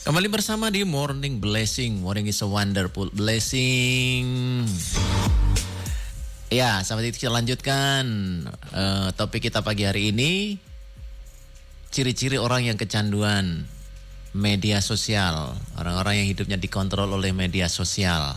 Kembali bersama di Morning Blessing. Morning is a wonderful blessing. Ya, sahabat itu kita lanjutkan topik kita pagi hari ini. Ciri-ciri orang yang kecanduan media sosial. Orang-orang yang hidupnya dikontrol oleh media sosial.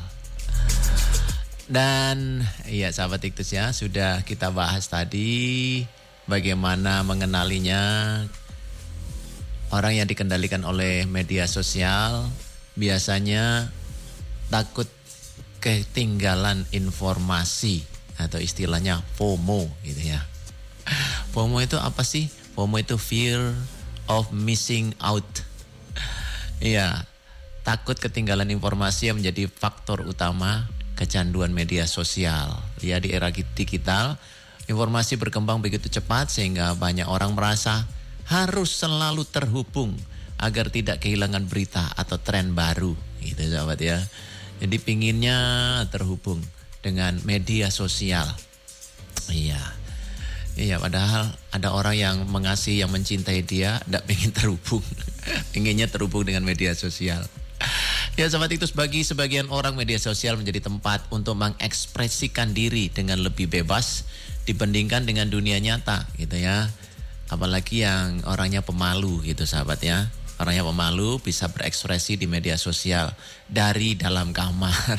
Dan ya sahabat Iktus ya, sudah kita bahas tadi bagaimana mengenalinya. Orang yang dikendalikan oleh media sosial biasanya takut ketinggalan informasi atau istilahnya FOMO gitu ya. FOMO itu apa sih? FOMO itu fear of missing out. Iya, takut ketinggalan informasi yang menjadi faktor utama kecanduan media sosial. Ya, di era digital, informasi berkembang begitu cepat sehingga banyak orang merasa harus selalu terhubung agar tidak kehilangan berita atau tren baru gitu sahabat ya. Jadi pinginnya terhubung dengan media sosial. Iya padahal ada orang yang mengasihi, yang mencintai dia, tidak ingin terhubung. Inginnya terhubung dengan media sosial. Ya sahabat itu, bagi sebagian orang media sosial menjadi tempat untuk mengekspresikan diri dengan lebih bebas dibandingkan dengan dunia nyata gitu ya. Apalagi yang orangnya pemalu gitu sahabat ya. Orangnya pemalu bisa berekspresi di media sosial dari dalam kamar.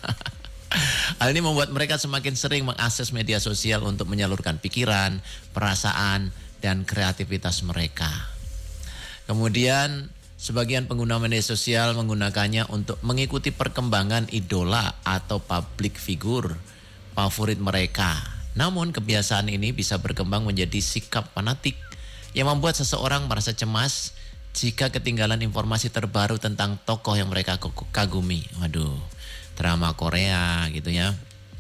Hal ini membuat mereka semakin sering mengakses media sosial untuk menyalurkan pikiran, perasaan, dan kreativitas mereka. Kemudian sebagian pengguna media sosial menggunakannya untuk mengikuti perkembangan idola atau public figure favorit mereka. Namun kebiasaan ini bisa berkembang menjadi sikap fanatik yang membuat seseorang merasa cemas jika ketinggalan informasi terbaru tentang tokoh yang mereka kagumi. Waduh, drama Korea gitu ya.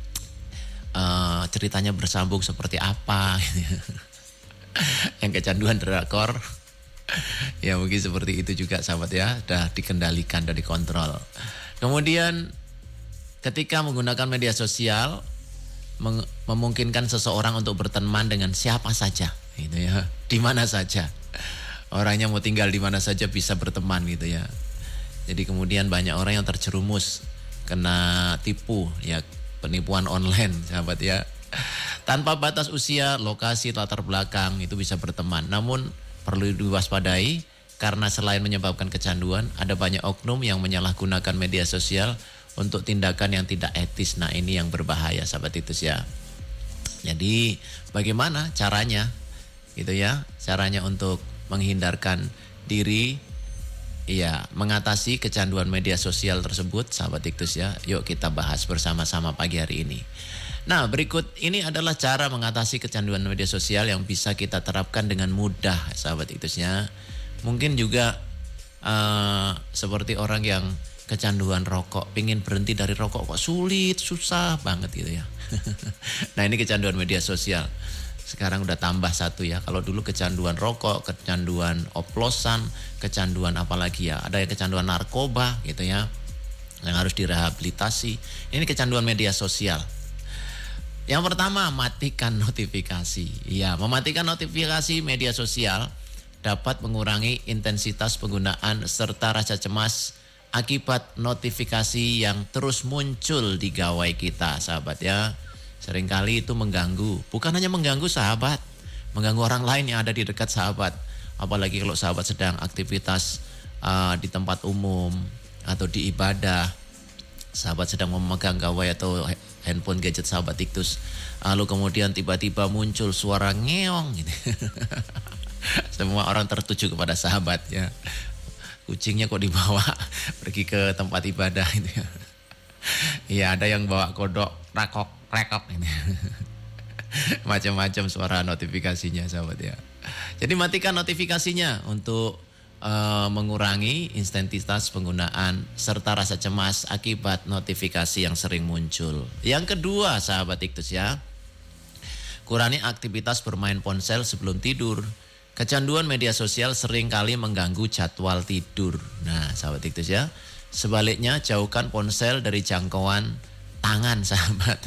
Ceritanya bersambung seperti apa gitu ya. Yang kecanduan drakor. Ya mungkin seperti itu juga sahabat ya. Sudah dikendalikan, sudah dikontrol. Kemudian ketika menggunakan media sosial memungkinkan seseorang untuk berteman dengan siapa saja gitu ya, di mana saja. Orangnya mau tinggal di mana saja bisa berteman gitu ya. Jadi kemudian banyak orang yang terjerumus kena tipu ya, penipuan online sahabat ya. Tanpa batas usia, lokasi, latar belakang itu bisa berteman. Namun perlu diwaspadai karena selain menyebabkan kecanduan, ada banyak oknum yang menyalahgunakan media sosial untuk tindakan yang tidak etis. Nah ini yang berbahaya sahabat itu ya. Jadi bagaimana caranya gitu ya, caranya untuk menghindarkan diri ya, mengatasi kecanduan media sosial tersebut sahabat Iktus ya. Yuk kita bahas bersama-sama pagi hari ini. Nah berikut ini adalah cara mengatasi kecanduan media sosial yang bisa kita terapkan dengan mudah sahabat Iktus ya. Mungkin juga seperti orang yang kecanduan rokok, pingin berhenti dari rokok kok sulit, susah banget gitu ya. Nah ini kecanduan media sosial. Sekarang udah tambah satu ya. Kalau dulu kecanduan rokok, kecanduan oplosan, kecanduan apalagi ya. Ada yang kecanduan narkoba gitu ya, yang harus direhabilitasi. Ini kecanduan media sosial. Yang pertama, matikan notifikasi. Ya, mematikan notifikasi media sosial dapat mengurangi intensitas penggunaan serta rasa cemas akibat notifikasi yang terus muncul di gawai kita sahabat ya. Seringkali itu mengganggu, bukan hanya mengganggu sahabat, mengganggu orang lain yang ada di dekat sahabat. Apalagi kalau sahabat sedang aktivitas di tempat umum atau di ibadah. Sahabat sedang memegang gawai atau handphone gadget sahabat Iktus. Lalu kemudian tiba-tiba muncul suara ngeong gitu. Semua orang tertuju kepada sahabat ya. Kucingnya kok dibawa pergi ke tempat ibadah itu ya. Iya ada yang bawa kodok rekok ini. Macam-macam suara notifikasinya sahabat ya. Jadi matikan notifikasinya untuk mengurangi intensitas penggunaan serta rasa cemas akibat notifikasi yang sering muncul. Yang kedua sahabat Iktus ya, kurangi aktivitas bermain ponsel sebelum tidur. Kecanduan media sosial sering kali mengganggu jadwal tidur. Nah sahabat Iktus ya, sebaliknya jauhkan ponsel dari jangkauan tangan sahabat.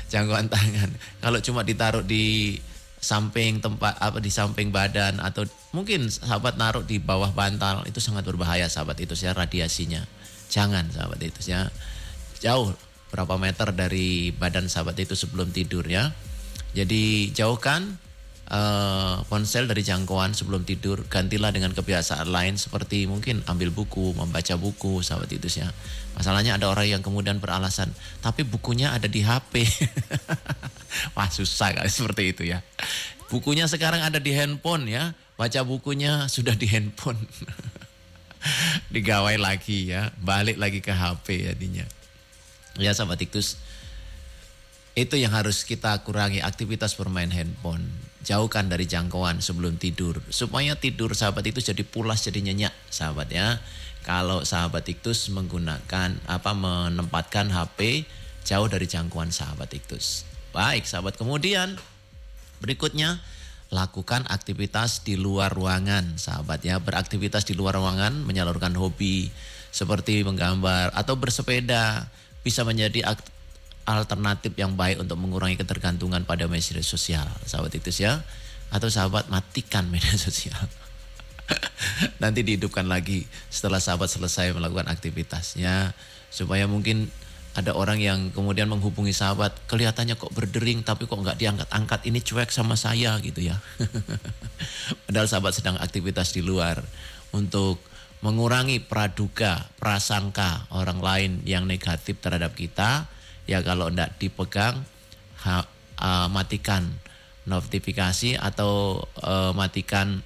Jangkauan tangan. Kalau cuma ditaruh di samping tempat di samping badan atau mungkin sahabat naruh di bawah bantal itu sangat berbahaya sahabat itu ya, radiasinya. Jangan sahabat itu ya. Jauh berapa meter dari badan sahabat itu sebelum tidur ya. Jadi jauhkan ponsel dari jangkauan sebelum tidur. Gantilah dengan kebiasaan lain seperti mungkin ambil buku, membaca buku sahabat itu ya. Masalahnya ada orang yang kemudian beralasan, tapi bukunya ada di HP. Wah susah kali seperti itu ya. Bukunya sekarang ada di handphone ya. Baca bukunya sudah di handphone. Digawai lagi ya. Balik lagi ke HP jadinya. Ya sahabat Iktus. Itu yang harus kita kurangi, aktivitas bermain handphone. Jauhkan dari jangkauan sebelum tidur. Supaya tidur sahabat itu jadi pulas, jadi nyenyak sahabat ya. Kalau sahabat Iktus menempatkan HP jauh dari jangkauan sahabat Iktus. Baik sahabat, kemudian berikutnya lakukan aktivitas di luar ruangan sahabat ya. Beraktivitas di luar ruangan, menyalurkan hobi seperti menggambar atau bersepeda bisa menjadi alternatif yang baik untuk mengurangi ketergantungan pada media sosial sahabat itu ya. Atau sahabat matikan media sosial. Nanti dihidupkan lagi setelah sahabat selesai melakukan aktivitasnya. Supaya mungkin ada orang yang kemudian menghubungi sahabat, kelihatannya kok berdering tapi kok nggak diangkat-angkat, ini cuek sama saya gitu ya. Padahal sahabat sedang aktivitas di luar untuk mengurangi praduga, prasangka orang lain yang negatif terhadap kita. Ya kalau enggak dipegang, matikan notifikasi atau matikan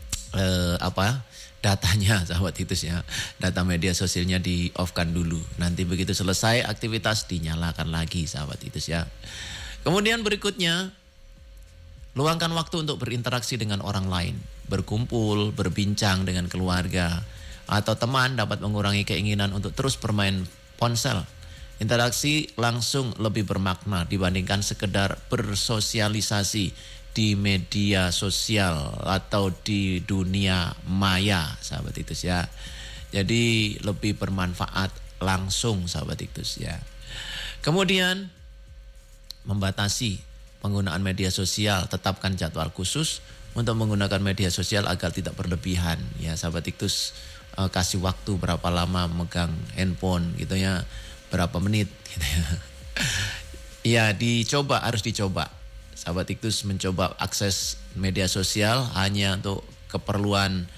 datanya sahabat itu ya. Data media sosialnya di off-kan dulu. Nanti begitu selesai aktivitas dinyalakan lagi sahabat itu ya. Kemudian berikutnya, luangkan waktu untuk berinteraksi dengan orang lain. Berkumpul, berbincang dengan keluarga atau teman dapat mengurangi keinginan untuk terus bermain ponsel. Interaksi langsung lebih bermakna dibandingkan sekedar bersosialisasi di media sosial atau di dunia maya sahabat itu ya. Jadi lebih bermanfaat langsung sahabat itu ya. Kemudian membatasi penggunaan media sosial, tetapkan jadwal khusus untuk menggunakan media sosial agar tidak berlebihan ya sahabat Iktus. Kasih waktu berapa lama megang handphone gitu ya. Berapa menit gitu ya. Ya harus dicoba. Sahabat Iktus mencoba akses media sosial hanya untuk keperluan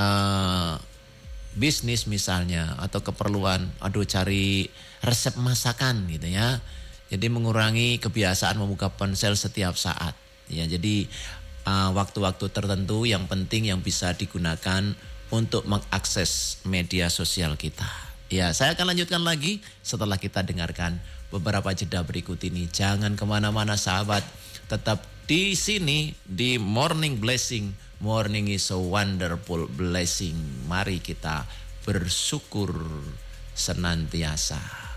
bisnis misalnya. Atau keperluan cari resep masakan gitu ya. Jadi mengurangi kebiasaan membuka ponsel setiap saat. Ya, jadi waktu-waktu tertentu yang penting yang bisa digunakan untuk mengakses media sosial kita. Ya, saya akan lanjutkan lagi setelah kita dengarkan beberapa jeda berikut ini. Jangan kemana-mana sahabat, tetap di sini di Morning Blessing. Morning is a wonderful blessing. Mari kita bersyukur senantiasa.